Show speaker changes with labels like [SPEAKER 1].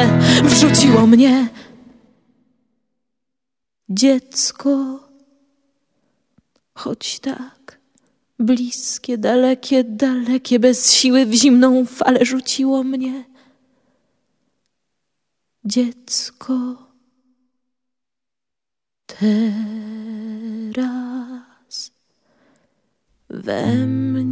[SPEAKER 1] mnie, wrzuciło mnie. Dziecko, choć tak bliskie, dalekie, dalekie, bez siły w zimną falę rzuciło mnie. Dziecko, teraz we mnie.